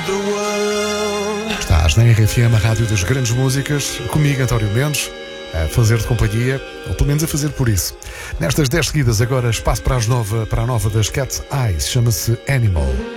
Estás na RFM, a rádio das grandes músicas, comigo, António Mendes, a fazer-te companhia, ou pelo menos a fazer por isso. Nestas 10 seguidas, agora espaço para a nova das Cat's Eyes, chama-se Animal.